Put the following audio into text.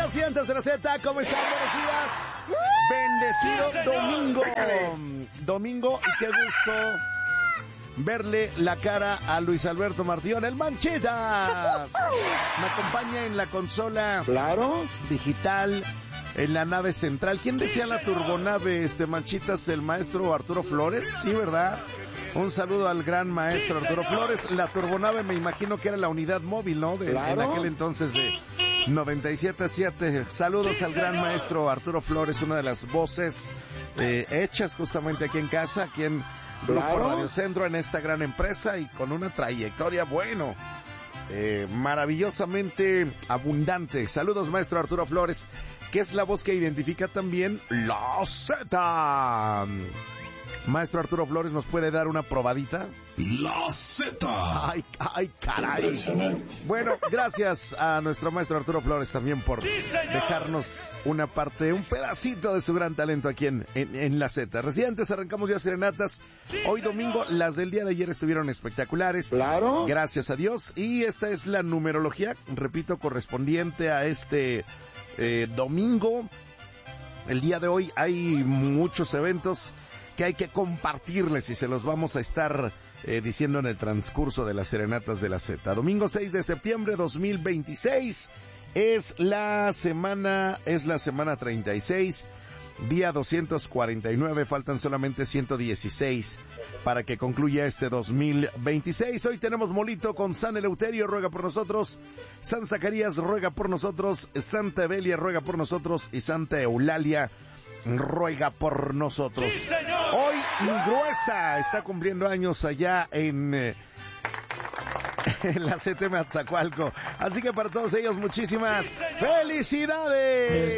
Residentes de la Z, ¿cómo están? Buenos días. Bendecido domingo. Domingo, y qué gusto verle la cara a Luis Alberto Martillón, el Manchitas. Me acompaña en la consola, claro, digital, en la nave central. ¿Quién decía la turbonave, Manchitas? ¿El maestro Arturo Flores? Sí, ¿verdad? Un saludo al gran maestro Arturo Flores. La turbonave me imagino que era la unidad móvil, ¿no? ¿Claro? En aquel entonces de 97.7. Saludos al gran maestro Arturo Flores, una de las voces hechas justamente aquí en casa, aquí en Grupo Radio Centro, en esta gran empresa, y con una trayectoria, bueno, maravillosamente abundante. Saludos, maestro Arturo Flores, que es la voz que identifica también la Z. Maestro Arturo Flores, ¿nos puede dar una probadita? La Z. Ay, caray. Bueno, gracias a nuestro maestro Arturo Flores también por dejarnos una parte, un pedacito de su gran talento aquí en la Z. Residentes, arrancamos ya serenatas. Hoy domingo, las del día de ayer estuvieron espectaculares. Claro. Gracias a Dios. Y esta es la numerología, repito, correspondiente a este domingo. El día de hoy hay muchos eventos que hay que compartirles y se los vamos a estar diciendo en el transcurso de las serenatas de la Z. Domingo 6 de septiembre 2026 es la semana 36, día 249, faltan solamente 116 para que concluya este 2026. Hoy tenemos molito con San Eleuterio, ruega por nosotros; San Zacarías, ruega por nosotros; Santa Evelia, ruega por nosotros; y Santa Eulalia, ruega por nosotros. ¡Sí, señor! Hoy Gruesa está cumpliendo años allá en la CTM Atzacoalco. Así que para todos ellos, muchísimas felicidades.